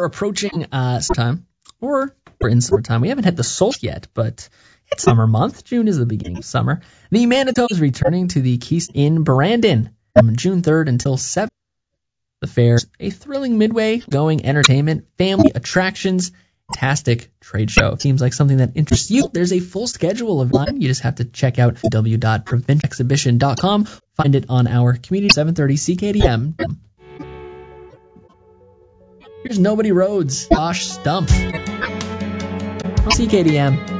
approaching summertime, or we're in summertime. We haven't hit the solstice yet, but it's summer month. June is the beginning of summer. The Manitoba is returning to the Keystone in Brandon from June 3rd until 7th. The fair is a thrilling midway-going entertainment, family attractions, fantastic trade show. Seems like something that interests you. There's a full schedule of line. You just have to check out www.provincialexhibition.com. Find it on our Community 730 CKDM. Here's Nobody Rhodes, Josh Stump. CKDM.